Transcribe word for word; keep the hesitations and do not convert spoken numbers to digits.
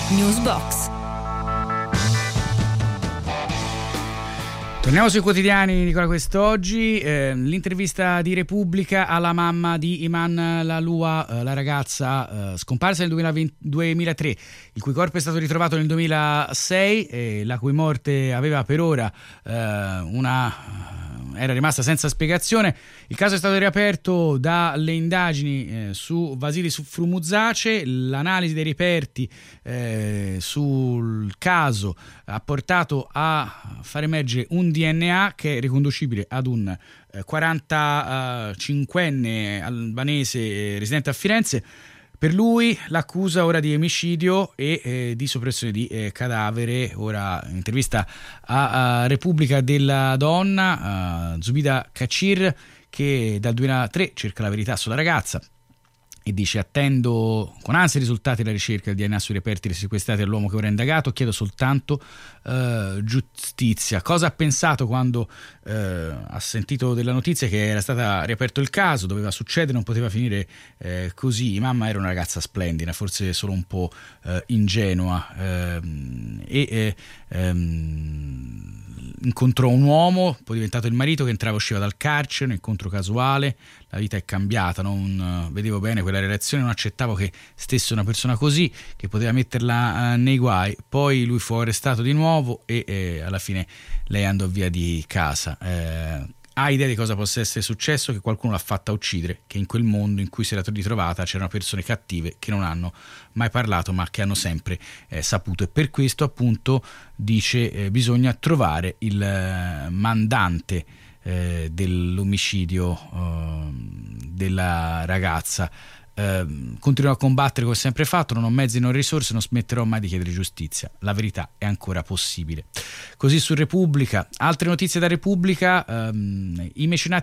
Newsbox. Torniamo sui quotidiani, Nicola, quest'oggi. Eh, l'intervista di Repubblica alla mamma di Iman Lalua, eh, la ragazza eh, scomparsa nel duemilaventi duemilatré, il cui corpo è stato ritrovato nel duemilasei e la cui morte aveva per ora eh, una... era rimasta senza spiegazione. Il caso è stato riaperto dalle indagini eh, su Vasilis Frumuzace. L'analisi dei reperti eh, sul caso ha portato a far emergere un D N A che è riconducibile ad un eh, quarantacinquenne albanese eh, residente a Firenze. Per lui l'accusa ora di omicidio e eh, di soppressione di eh, cadavere. Ora, in intervista a, a Repubblica della donna, uh, Zubida Kacir, che dal duemilatré cerca la verità sulla ragazza e dice: attendo con ansia i risultati della ricerca del D N A sui reperti sequestrati dall'uomo che ora è indagato, chiedo soltanto uh, giustizia. Cosa ha pensato quando uh, ha sentito della notizia che era stata riaperto il caso? Doveva succedere, non poteva finire uh, così. Mamma era una ragazza splendida, forse solo un po' uh, ingenua, uh, e uh, um, incontrò un uomo, poi diventato il marito, che entrava e usciva dal carcere, un incontro casuale. La vita è cambiata, non uh, vedevo bene quella relazione, non accettavo che stesse una persona così, che poteva metterla uh, nei guai. Poi lui fu arrestato di nuovo e eh, alla fine lei andò via di casa. Eh, ha idea di cosa possa essere successo? Che qualcuno l'ha fatta uccidere, che in quel mondo in cui si era ritrovata c'erano persone cattive che non hanno mai parlato ma che hanno sempre eh, saputo, e per questo appunto dice eh, bisogna trovare il eh, mandante eh, dell'omicidio eh, della ragazza. Eh, continuerò a combattere come ho sempre fatto, non ho mezzi, non ho risorse, non smetterò mai di chiedere giustizia, la verità è ancora possibile. Così su Repubblica. Altre notizie da Repubblica: ehm, i mecenati